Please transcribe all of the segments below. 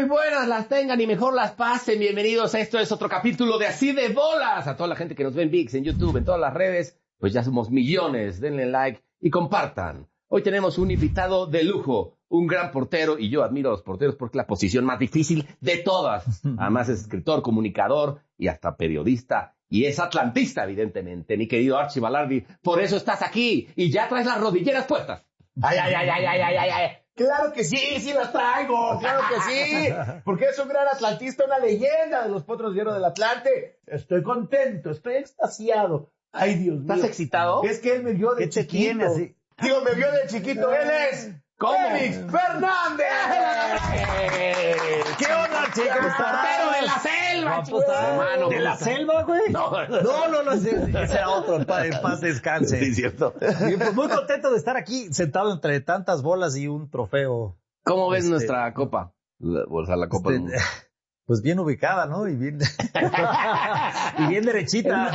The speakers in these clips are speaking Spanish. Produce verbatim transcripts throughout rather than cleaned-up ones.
buenas las tengan y mejor las pasen. Bienvenidos a esto es otro capítulo de Así de Bolas. A toda la gente que nos ve en ViX, en YouTube, en todas las redes, pues ya somos millones. Denle like y compartan. Hoy tenemos un invitado de lujo, un gran portero, y yo admiro a los porteros porque es la posición más difícil de todas. Además es escritor, comunicador y hasta periodista. Y es atlantista, evidentemente, mi querido Archie Balardi. Por eso estás aquí y ya traes las rodilleras puestas. Ay, ay, ay, ay, ay, ay, ay, ay. Claro que sí, sí las traigo, claro que sí, porque es un gran atlantista, una leyenda de los Potros de Hierro del Atlante. Estoy contento, estoy extasiado. Ay, Dios mío. ¿Estás excitado? Es que él me vio de ¿Qué te chiquito. tiene así? Digo, me vio de chiquito, él es Félix Fernández. ¿Qué onda, chicos? ¡El portero de la selva, No, chicos! pues, Hermano, ¿de la puta. selva, güey? No, No, no, no, ese, ese era otro, en paz, en paz descanse. sí, cierto. Y pues muy contento de estar aquí, sentado entre tantas bolas y un trofeo. ¿Cómo ves Este, nuestra copa? La, o sea, la copa Este, del mundo. Pues bien ubicada, ¿no? Y bien, y bien derechita.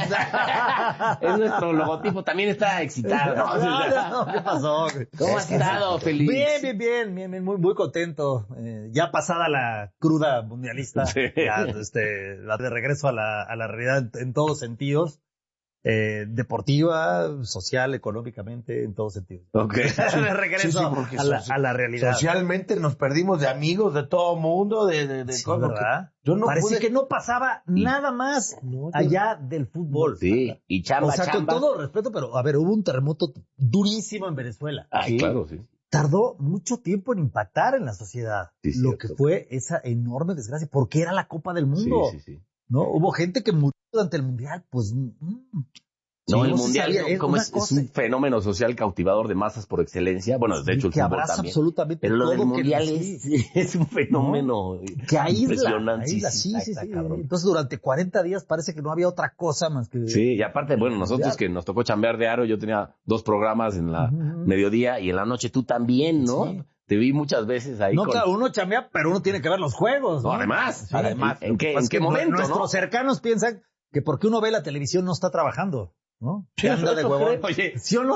Es nuestro logotipo, también está excitado. No, no, no, ¿qué pasó? güey? ¿Cómo has estado, Félix? Bien, bien, bien, bien, bien, muy, muy contento. Eh, ya pasada la cruda mundialista, Sí. ya este, la de regreso a la, a la realidad en, en todos sentidos. Eh, deportiva, social, económicamente, en todos sentidos. Ok. De regreso Sí, sí, porque a, la, soci- a la realidad. Socialmente nos perdimos de amigos de todo mundo, de, de, de Sí, cosas ¿verdad? que yo no Parece pude... que no pasaba Y- nada más No, yo- allá del fútbol. Sí, y chamba, O sea, con chamba. todo respeto, pero a ver, hubo un terremoto durísimo en Venezuela. Ay, Sí. claro, sí. Tardó mucho tiempo en impactar en la sociedad Sí, lo cierto. que fue esa enorme desgracia, porque era la Copa del Mundo. Sí, sí, sí. ¿No? Hubo gente que murió durante el Mundial, pues... mm, No, sí, el no se mundial sabía, es como una es, es cosa un fenómeno social cautivador de masas por excelencia. Bueno, de hecho el que fútbol abraza también. absolutamente Pero lo todo del que- mundial sí, es, es un fenómeno que aísla, impresionante. aísla, sí, está- sí, está sí. cabrón. Entonces durante cuarenta días parece que no había otra cosa más que... Sí, y aparte, bueno, nosotros mundial. que nos tocó chambear diario, yo tenía dos programas en la Ujú. mediodía y en la noche tú también, ¿no? Sí. Te vi muchas veces ahí No, con... claro, uno chambea, pero uno tiene que ver los juegos, No, ¿no? además, Sí. además, ¿en qué, Lo que en pasa qué es que momento, nuestros no? cercanos piensan que porque uno ve la televisión no está trabajando, ¿no? Que anda de Eso huevón. creo, oye. ¿Sí o no?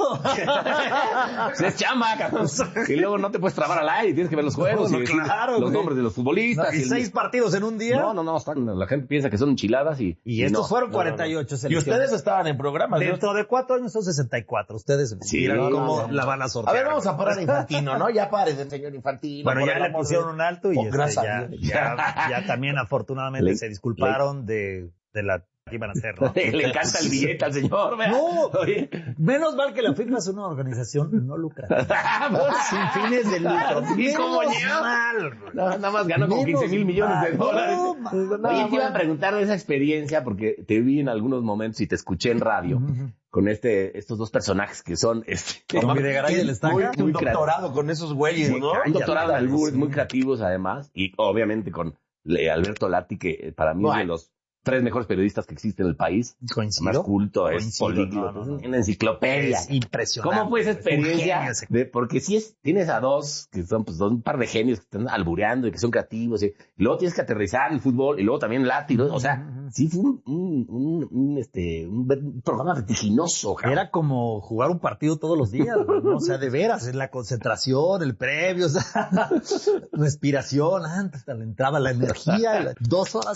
Pues es chamba, cabrón. Y luego no te puedes trabar al aire, tienes que ver los juegos No, y no, decir claro, los güey. nombres de los futbolistas. No, y el- seis partidos en un día. No, no, no, están- la gente piensa que son enchiladas y... Y estos no, fueron no, cuarenta y ocho Y selecciones. ustedes estaban en programas, ¿no? Dentro de cuatro años son sesenta y cuatro. Ustedes Sí, dirán no, cómo no, no. la van a A sortear. ver, vamos a parar a Infantino, ¿no? Ya pare del señor Infantino. Bueno, por ya el le amor pusieron de- un alto y Oh, este, gracias ya, a Dios. ya, ya también afortunadamente Le- se disculparon de, de la que iban a hacer, ¿no? Le encanta el billete al señor, ¿verdad? No, Oye. menos mal que la FIFA es una organización no lucrativa. Sin fines de lucro. Sí, ¿cómo Menos ya? mal, güey. No, nada más ganó como Menos quince mil millones de mal. dólares. No, man. Oye, te iba a preguntar de esa experiencia porque te vi en algunos momentos y te escuché en radio Ujú. con este, estos dos personajes que son, este, Con Videgaray y el Estaca. Muy, Muy un doctorado con esos güeyes, muy- ¿no? un doctorado en Cállate, albures, sí. muy creativos además, y obviamente con eh, Alberto Lati, que eh, para mí es de Bueno. los tres mejores periodistas que existe en el país. Coincido. Más culto, es Coincido, políglota, no, no, no. es una enciclopedia. Es impresionante. ¿Cómo fue esa Es un genio experiencia? ese. De, porque si es, tienes a dos, que son pues dos, un par de genios que están albureando y que son creativos, y, y luego tienes que aterrizar el fútbol, y luego también Lati, ¿no? O sea, Ujú. sí fue un, un, un, un, este, un, ver- un programa vertiginoso, cabrón. Era como jugar un partido todos los días, güey, ¿no? O sea, de veras, es la concentración, el previo, o sea, respiración, antes de la entrada, la energía, la- dos horas